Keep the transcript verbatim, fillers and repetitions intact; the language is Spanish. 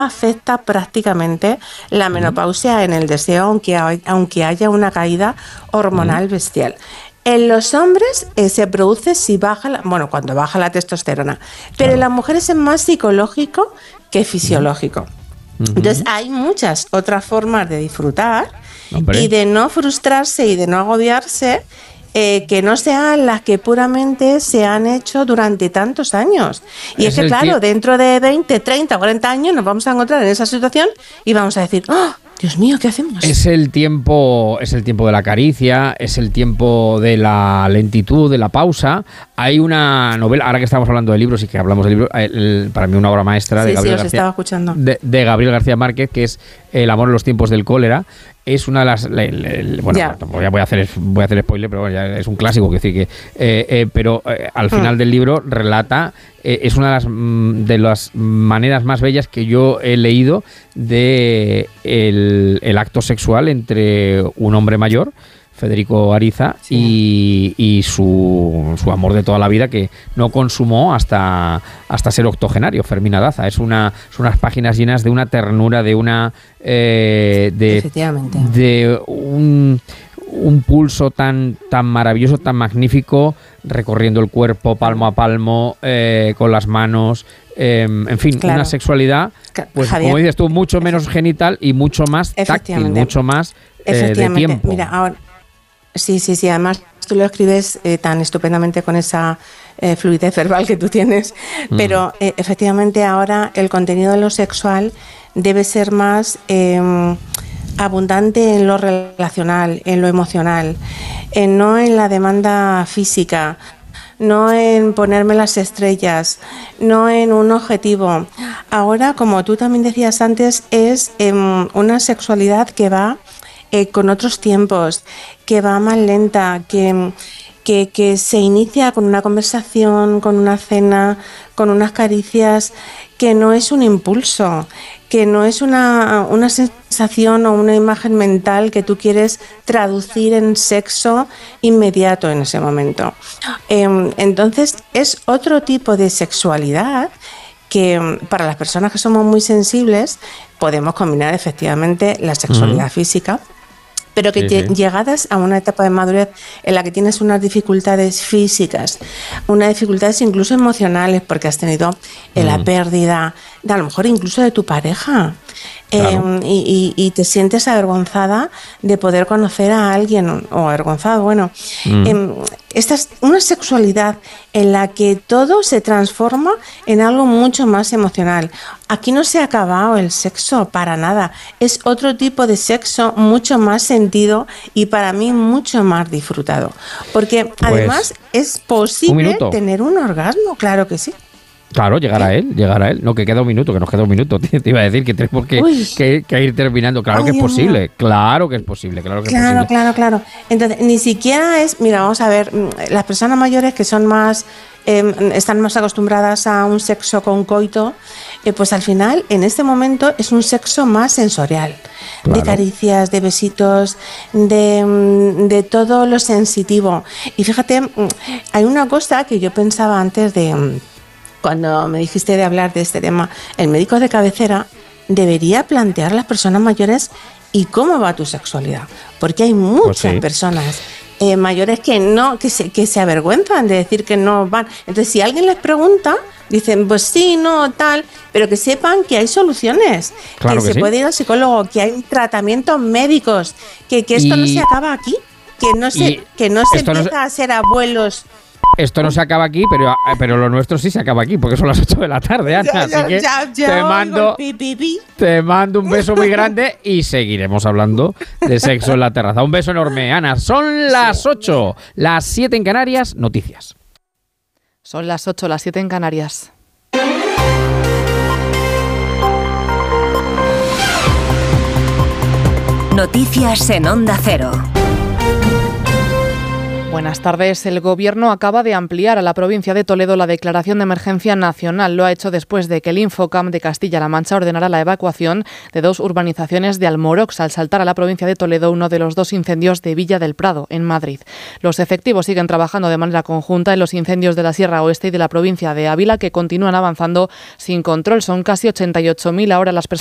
afecta prácticamente la menopausia en el deseo, aunque, hay, aunque haya una caída hormonal bestial. En los hombres eh, se produce si baja, la, bueno, cuando baja la testosterona, pero claro. en las mujeres es más psicológico que fisiológico. Uh-huh. Entonces hay muchas otras formas de disfrutar Hombre. y de no frustrarse y de no agobiarse, eh, que no sean las que puramente se han hecho durante tantos años. Y es, es que claro, t- dentro de veinte, treinta, cuarenta años nos vamos a encontrar en esa situación y vamos a decir, ¡oh! Dios mío, ¿qué hacemos? Es el tiempo, es el tiempo de la caricia, es el tiempo de la lentitud, de la pausa. Hay una novela, ahora que estamos hablando de libros y que hablamos de libros, el, para mí una obra maestra sí, de Gabriel sí, os García, estaba escuchando. De, de Gabriel García Márquez, que es El amor en los tiempos del cólera. Es una de las, le, le, bueno, ya. voy a, voy a hacer, voy a hacer spoiler, pero bueno, ya es un clásico, que decir que, eh, eh, pero eh, al final mm. del libro relata. Eh, es una de las, de las maneras más bellas que yo he leído de el, el acto sexual entre un hombre mayor, Federico Ariza, sí. y, y su, su amor de toda la vida, que no consumó hasta, hasta ser octogenario, Fermín Daza. Es una, son unas páginas llenas de una ternura, de una eh, de, Efectivamente. de un un pulso tan, tan maravilloso, tan magnífico, recorriendo el cuerpo palmo a palmo, eh, con las manos, eh, en fin, claro. una sexualidad, pues Javier, como dices tú, mucho menos genital y mucho más táctil, mucho más eh, de tiempo. Mira, ahora, sí, sí, sí, además tú lo escribes eh, tan estupendamente con esa eh, fluidez verbal que tú tienes, mm. pero eh, efectivamente ahora el contenido de lo sexual debe ser más... Eh, abundante en lo relacional, en lo emocional, en no en la demanda física, no en ponerme las estrellas, no en un objetivo. Ahora, como tú también decías antes, es eh, una sexualidad que va eh, con otros tiempos, que va más lenta, que... Que, que se inicia con una conversación, con una cena, con unas caricias, que no es un impulso, que no es una, una sensación o una imagen mental que tú quieres traducir en sexo inmediato en ese momento. Eh, entonces es otro tipo de sexualidad que para las personas que somos muy sensibles podemos combinar efectivamente la sexualidad uh-huh. física, pero que sí, sí. llegadas a una etapa de madurez en la que tienes unas dificultades físicas, unas dificultades incluso emocionales, porque has tenido eh, mm. la pérdida, de, a lo mejor incluso de tu pareja, claro. eh, y, y, y te sientes avergonzada de poder conocer a alguien, o avergonzado, bueno, mm. eh, esta es una sexualidad en la que todo se transforma en algo mucho más emocional. Aquí no se ha acabado el sexo para nada, es otro tipo de sexo mucho más sentido y para mí mucho más disfrutado, porque pues, además es posible tener un orgasmo, claro que sí. Claro, llegar a él, llegar a él. No, que queda un minuto, que nos queda un minuto. Te, te iba a decir que tenemos que, que, que ir terminando. Claro Ay, que es posible, Dios. claro que es posible, claro que claro, es posible. Claro, claro, claro. Entonces, ni siquiera es, mira, vamos a ver, las personas mayores que son más, eh, están más acostumbradas a un sexo con coito, eh, pues al final, en este momento, es un sexo más sensorial. Claro. De caricias, de besitos, de, de todo lo sensitivo. Y fíjate, hay una cosa que yo pensaba antes de... Cuando me dijiste de hablar de este tema, el médico de cabecera debería plantear a las personas mayores ¿y cómo va tu sexualidad? Porque hay muchas pues sí. personas eh, mayores que no que se, que se avergüenzan de decir que no van. Entonces, si alguien les pregunta, dicen, pues sí, no, tal, pero que sepan que hay soluciones, claro que, que se sí. puede ir al psicólogo, que hay tratamientos médicos, que, que esto y... no se acaba aquí, que no se, que no se empieza no se... a ser abuelos. Esto no se acaba aquí, pero, pero lo nuestro sí se acaba aquí, porque son las ocho de la tarde, Ana. Ya, ya, así que ya, ya te, mando, pi, pi, pi. te mando un beso muy grande y seguiremos hablando de sexo en la terraza. Un beso enorme, Ana. Son las ocho, las siete en Canarias. Noticias. Son las ocho, las siete en Canarias. Noticias en Onda Cero. Buenas tardes. El Gobierno acaba de ampliar a la provincia de Toledo la declaración de emergencia nacional. Lo ha hecho después de que el Infocam de Castilla-La Mancha ordenara la evacuación de dos urbanizaciones de Almorox al saltar a la provincia de Toledo uno de los dos incendios de Villa del Prado, en Madrid. Los efectivos siguen trabajando de manera conjunta en los incendios de la Sierra Oeste y de la provincia de Ávila, que continúan avanzando sin control. Son casi ochenta y ocho mil ahora las personas